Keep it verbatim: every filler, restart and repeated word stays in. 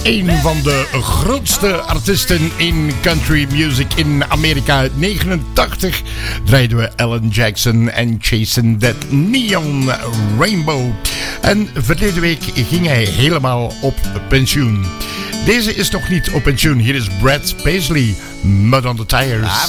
een van de grootste artiesten in country music in Amerika. Uit negenentachtig draaiden we Alan Jackson en Chasing That Neon Rainbow. En verleden week ging hij helemaal op pensioen. Deze is nog niet op pensioen. Hier is Brad Paisley, Mud on the Tires.